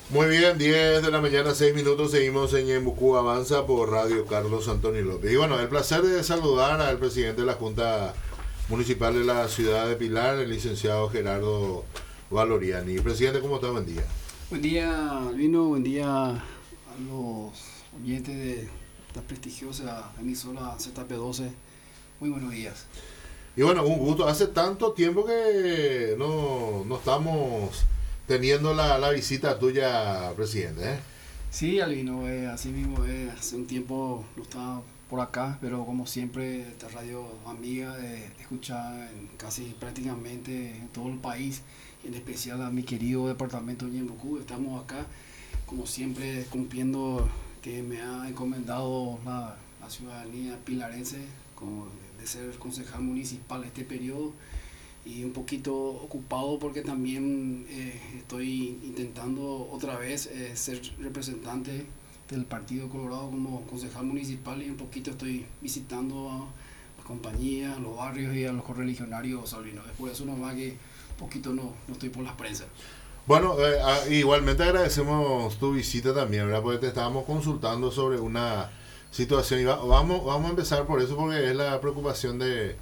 Muy bien, 10 de la mañana, 6 minutos, seguimos en Ñembucú Avanza por Radio Carlos Antonio López. Y bueno, el placer de saludar al presidente de la Junta Municipal de la ciudad de Pilar, el licenciado Gerardo Valoriani. Presidente, ¿cómo está? Buen día. Buen día, Albino, buen día a los oyentes de esta prestigiosa emisora ZP12. Muy buenos días. Y bueno, un gusto. Hace tanto tiempo que no estamos teniendo la visita tuya, presidente, ¿eh? Sí, Albino, así mismo, hace un tiempo no estaba por acá, pero como siempre, esta radio amiga, escuchada en casi prácticamente en todo el país, y en especial a mi querido departamento de Ñembucú. Estamos acá, como siempre, cumpliendo que me ha encomendado la ciudadanía pilarense, como de ser concejal municipal este periodo, y un poquito ocupado porque también estoy intentando otra vez ser representante del Partido Colorado como concejal municipal, y un poquito estoy visitando a las compañías, los barrios y a los correligionarios salvinos. Es por eso nomás que un poquito no estoy por las prensas. Bueno, igualmente agradecemos tu visita también, ¿verdad? Porque te estábamos consultando sobre una situación y vamos a empezar por eso, porque es la preocupación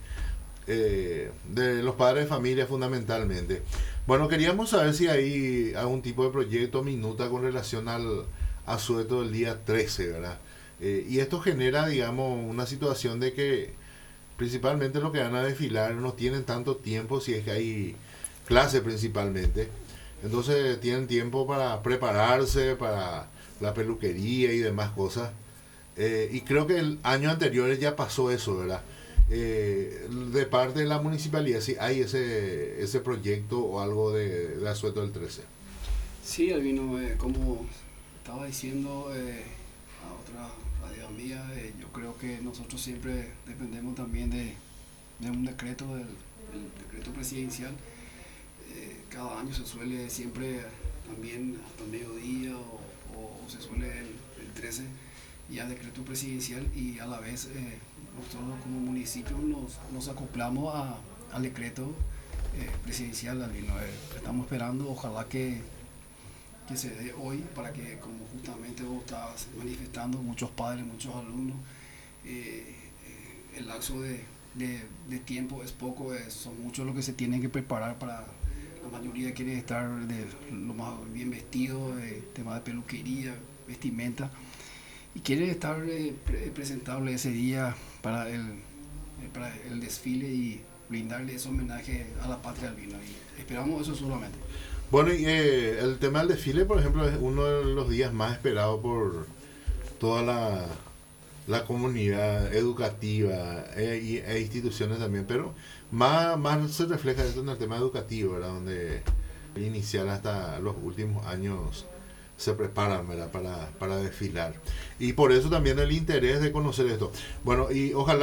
de los padres de familia fundamentalmente. Bueno, queríamos saber si hay algún tipo de proyecto, minuta con relación al asueto del día 13, ¿verdad? Y esto genera, digamos, una situación de que principalmente los que van a desfilar no tienen tanto tiempo, si es que hay clase principalmente. Entonces tienen tiempo para prepararse, para la peluquería y demás cosas. Y creo que el año anterior ya pasó eso, ¿verdad? De parte de la municipalidad, si hay ese proyecto o algo de asueto del 13. Sí, Albino, como estaba diciendo a otra radio amiga, yo creo que nosotros siempre dependemos también de un decreto, del decreto presidencial. Cada año se suele siempre también hasta el mediodía o se suele el 13 ya decreto presidencial, y a la vez nosotros como municipio nos acoplamos al decreto presidencial. Estamos esperando, ojalá que se dé hoy, para que, como justamente vos estabas manifestando, muchos padres, muchos alumnos, el lapso de tiempo es poco, son muchos los que se tienen que preparar para. La mayoría quiere estar lo más bien vestido, tema de peluquería, vestimenta, y quiere estar presentable ese día para el desfile y brindarle ese homenaje a la patria del vino. Y esperamos eso solamente. Bueno, y el tema del desfile, por ejemplo, es uno de los días más esperados por toda la comunidad educativa e instituciones también, pero más se refleja esto en el tema educativo, ¿verdad? Donde inicial hasta los últimos años se preparan, ¿verdad? Para desfilar. Y por eso también el interés de conocer esto. Bueno, y ojalá